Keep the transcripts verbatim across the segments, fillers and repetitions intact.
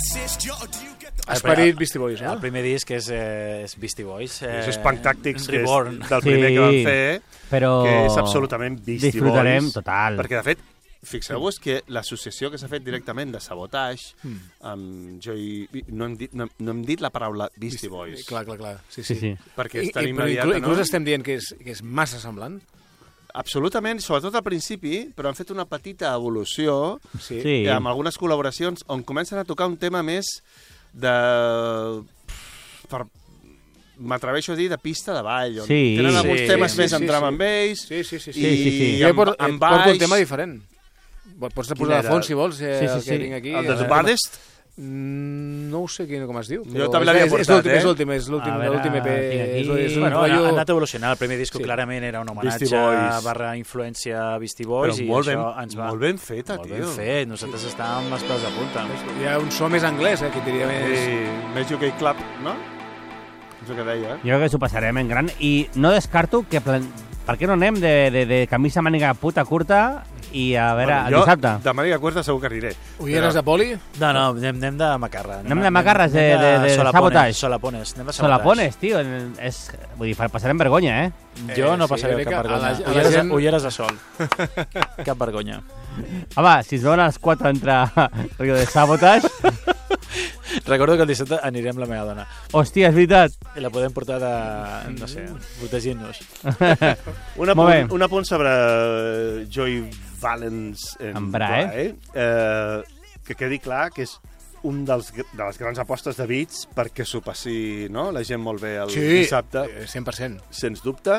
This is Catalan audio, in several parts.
Esperit Beastie Boys, no? El primer disc és, eh, és Beastie Boys. Eh, és Punk Tactics, que és Reborn. del primer Sí, que van fer, però que és absolutament Beastie disfrutarem Boys. total. Perquè, de fet, fixeu-vos que l'associació que s'ha fet directament de Sabotage mm. amb Joy... No hem, dit, no, no hem dit la paraula Beastie Boys. Clar, clar, clar. Sí, sí. Sí, sí. Perquè I, és tan i, però immediata, inclús, no? inclús estem dient que és, que és massa semblant. Absolutament, sobretot al principi, però han fet una petita evolució Sí. Sí. amb algunes col·laboracions on comencen a tocar un tema més de... Per... m'atreveixo a dir de pista de ball, on Sí. tenen alguns Sí, temes sí, més sí, amb drum sí. and bass Sí, sí, sí. sí. i Sí, sí, sí. Jo amb, porto, amb porto baix. un tema diferent. Pots Quin posar de era? fons, si vols, eh, Sí, sí, el que sí. tinc aquí. El de Eh, The Baddest? Mm, No ho sé quin, com es diu. Jo però també és- l'havia és- portat, és l'últim, eh? És l'últim, és l'últim, A veure, l'últim E P. tinc aquí. És, és un Bueno, ha, rotllo... ha anat evolucionant. El primer disco Sí. clarament era un homenatge Beastie Boys. barra influència Beastie Però Boys i molt ben, això ens va... molt ben feta, molt tio. ben fet. Nosaltres estàvem amb els peus a punta. Hi ha un so més anglès, eh, que diria més... Sí, més U K Club, no? És el que deia, eh? Jo crec que s'ho passarem en gran. I no descarto que... Plan... Per què no anem de, de, de camisa màniga puta curta i a veure, el jo, dissabte? de Màniga Curta segur que aniré. Ulleres de poli? No, no, anem, anem de macarra. Anem de macarres de- anem de- de solapones, Sabotage. Solapones, anem de Se la Sabotage. pones, tio. És... Vull dir, passarem vergonya, eh? Jo no Eh, sí, passaré crec que cap a la- vergonya. a la Ulleres, gent- de, ulleres de sol. Cap vergonya. Home, si es veuen a les quatre entre Rio de Sabotage... Recordo que el dissabte aniré amb la meva dona. Hòstia, és veritat. I la podem portar de, no sé, protegint-nos. Un Molt bé. apunt, un apunt sobre Joy Valens en, En Brahe. Eh, que quedi clar que és un dels, de les grans apostes de Beats perquè s'ho passi, no?, la gent molt bé el Sí, dissabte, eh, cent per cent. sens dubte.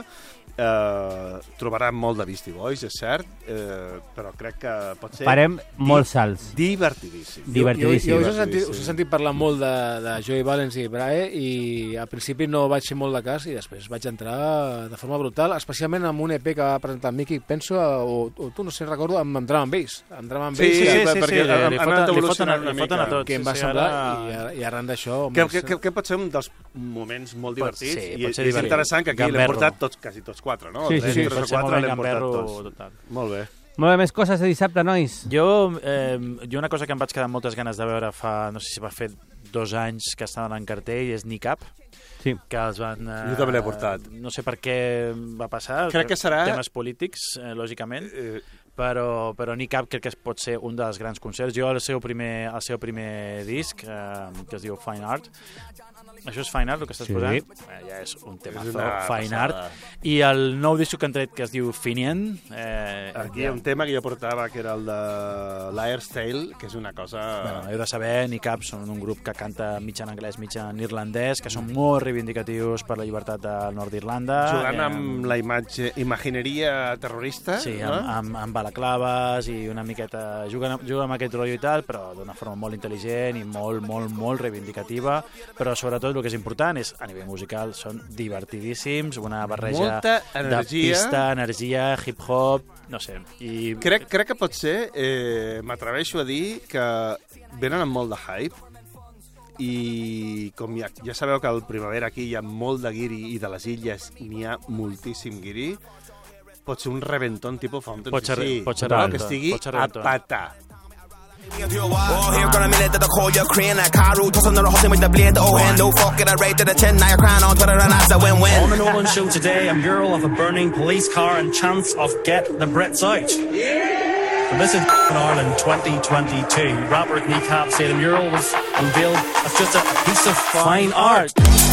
Eh, trobaran molt de Beastie Boys, és cert, eh, però crec que pot ser Farem molts salts. divertidíssim. Divertidíssim. Jo, jo us, he sentit, Sí, sí. us he sentit parlar molt de, de Joey Valens i Brahe i al principi no vaig fer molt de cas i després vaig entrar de forma brutal, especialment amb un E P que va presentar Miqui, penso, o, o tu no sé, recordo, amb, amb Drum and Bass. Amb Drum and Sí, Bass, sí, que, sí, perquè li, han- li han foten, anat li foten, evolucionant li una foten a mica. tots. que em va sí, sí, semblar ara- i, i arran d'això... Que, més- que, que, que pot ser un dels moments molt Pot- divertits sí, i, pot i ser és divertit. interessant que aquí l'hem Gamberro. portat tots, quasi tots quatre, no? Sí, sí, Tres, sí. tres Pot o ser un quatre moment l'hem portat gamberro tots. total. Molt bé. Molt bé, més coses de dissabte, nois. Jo, eh, jo una cosa que em vaig quedar amb moltes ganes de veure fa, no sé si va fer dos anys que estaven en cartell, és Nick Up, Sí. que els van... Eh, Jo també l'he portat. No sé per què va passar. Crec que serà- Temes polítics, eh, lògicament, Eh, però, però Nick Up crec que pot ser un dels grans concerts. Jo el seu primer, el seu primer disc, eh, que es diu Fine Art, això és Fine Art, el que estàs Sí. posant? Eh, ja és un temazo, És una Fine passada. Art. I el nou disc que han tret, que es diu Finian... Eh, Aquí hi ha un tema que jo portava, que era el de Liar's Tale, que és una cosa... Bueno, heu de saber, Nick Up són un grup que canta mig en anglès, mig en irlandès, que són molt reivindicatius per la llibertat del nord d'Irlanda. Jugant eh, amb la imatge, imagineria terrorista, Sí, no? amb, amb, amb balaclaves i una miqueta... Juguen, amb- juguen amb aquest rotllo i tal, però d'una forma molt intel·ligent i molt, molt, molt reivindicativa. Però sobretot el que és important és, a nivell musical, són divertidíssims, una barreja Molta de energia. pista, energia, hip-hop, no sé. I Crec, crec que pot ser, eh, m'atreveixo a dir, que venen amb molt de hype i com ja, ja sabeu que al primavera aquí hi ha molt de guiri i de les illes n'hi ha moltíssim guiri, pot ser un reventón tipus Fountain Pot ser- C C, pot ser no? reventón, que estigui pot ser a reventón. patar. Oh, here gonna minute that I call your crane like Karu. Toss another hustle with the blade. Oh, hand no fuck it. I rate to the chin. Now you're crying on Twitter and that's a win win. On the Nolan show today, a mural of a burning police car and chants of Get the Brits Out. So this is in Ireland twenty twenty-two. Rapper Nick Up said the mural was unveiled as just a piece of fine art.